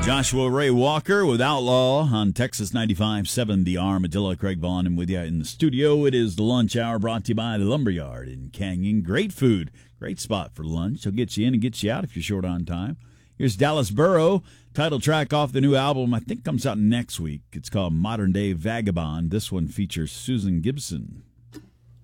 Joshua Ray Walker with Outlaw on Texas 95.7 The Armadillo. Craig Vaughn and with you in the studio. It is the lunch hour brought to you by the Lumberyard in Canyon. Great food, great spot for lunch. He'll get you in and get you out if you're short on time. Here's Dallas Burrow, title track off the new album, I think comes out next week. It's called Modern Day Vagabond. This one features Susan Gibson.